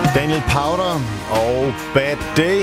Daniel Powder og Bad Day.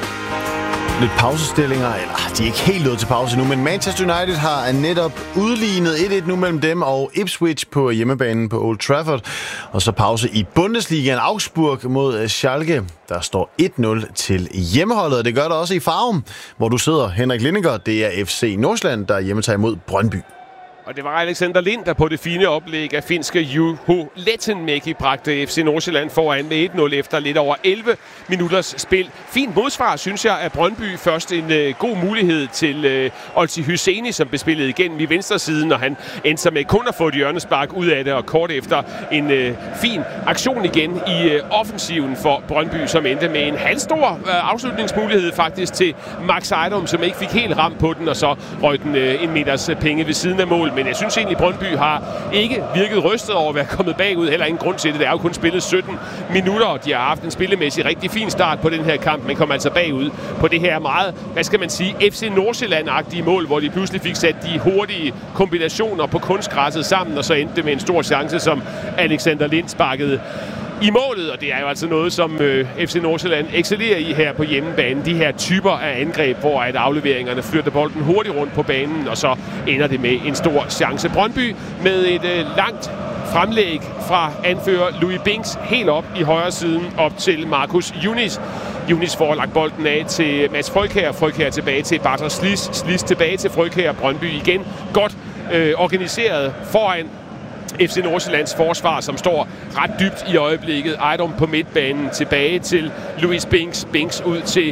Lidt pausestillinger, eller de er ikke helt nået til pause nu, men Manchester United har netop udlignet 1-1 nu mellem dem og Ipswich på hjemmebanen på Old Trafford. Og så pause i Bundesligaen. Augsburg mod Schalke. Der står 1-0 til hjemmeholdet, og det gør der også i Farum, hvor du sidder, Henrik Lindegaard. Det er FC Nordsjælland, der hjemmetager imod Brøndby. Og det var Alexander Lind, der på det fine oplæg af finske Juho Lehtomäki bragte FC Nordsjælland foran med 1-0 efter lidt over 11 minutters spil. Fint modsvar, synes jeg, af Brøndby. Først en god mulighed til Olsi Hyseni, som blev spillet igennem i venstre siden, og han endte sig med kun at få et hjørnespark ud af det, og kort efter en fin aktion igen i offensiven for Brøndby, som endte med en halvstor afslutningsmulighed faktisk til Max Ejdom, som ikke fik helt ramt på den, og så røg den en meters penge ved siden af mål. Men jeg synes egentlig, Brøndby har ikke virket rystet over at være kommet bagud. Heller ingen grund til det. Det er jo kun spillet 17 minutter, og de har haft en spillemæssig rigtig fin start på den her kamp, men kom altså bagud på det her meget, hvad skal man sige, FC Nordsjælland-agtige mål, hvor de pludselig fik sat de hurtige kombinationer på kunstgræsset sammen, og så endte det med en stor chance, som Alexander Lind sparkede i målet, og det er jo altså noget, som FC Nordsjælland excellerer i her på hjemmebane. De her typer af angreb, hvor at afleveringerne flytter bolden hurtigt rundt på banen, og så ender det med en stor chance. Brøndby med et langt fremlæg fra anfører Louis Binks helt op i højre siden, op til Marcus Yunis. Yunis får lagt bolden af til Mads Frøkjær. Frøkjær tilbage til Bartosz Slis. Slis tilbage til Frøkjær. Brøndby igen godt organiseret foran FC Nordsjællands forsvar, som står ret dybt i øjeblikket. Ejdom på midtbanen, tilbage til Louis Binks. Binks ud til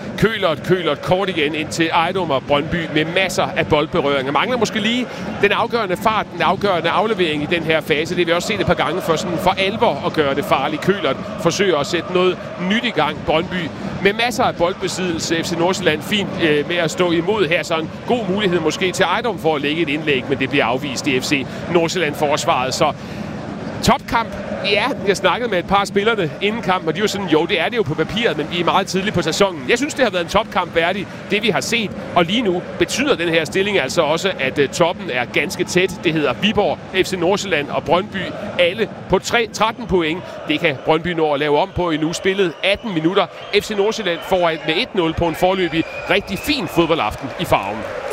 Køhlert kort igen ind til Ejdom og Brøndby med masser af boldberøringer. Mangler måske lige den afgørende fart, den afgørende aflevering i den her fase. Det har vi også set et par gange for sådan for alvor at gøre det farligt. Køhlert forsøger at sætte noget nyt i gang. Brøndby med masser af boldbesiddelse. FC Nordsjælland fint med at stå imod her. Så en god mulighed måske til Ejdom for at lægge et indlæg, men det bliver afvist i FC Nordsjælland forsvaret. Så topkamp. Ja, jeg snakkede med et par spillerne inden kampen, og de var sådan, jo, det er det jo på papiret, men vi er meget tidligt på sæsonen. Jeg synes, det har været en topkamp værdig, det vi har set, og lige nu betyder den her stilling altså også, at toppen er ganske tæt. Det hedder Viborg, FC Nordsjælland og Brøndby, alle på 13 point. Det kan Brøndby nå at lave om på endnu. Spillet 18 minutter. FC Nordsjælland foran med 1-0 på en foreløbig rigtig fin fodboldaften i Farum.